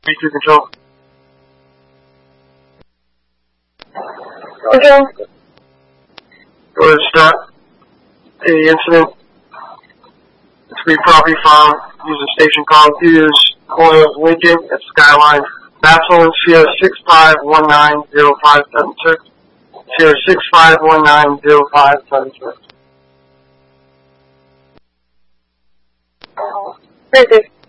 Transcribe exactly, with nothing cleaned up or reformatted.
three two control. Control. Go to start the incident. Three property found using station call Hughes, corner of Lincoln at Skyline. Maslin, Sierra six five one nine zero five seven six. Sierra six five one nine zero five seven six. Perfect.